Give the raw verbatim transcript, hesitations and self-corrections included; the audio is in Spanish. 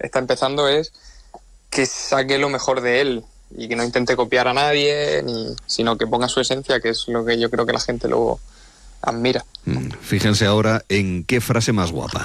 está empezando es que saque lo mejor de él y que no intente copiar a nadie, ni, sino que ponga su esencia, que es lo que yo creo que la gente luego admira. Mm, fíjense ahora en qué frase más guapa.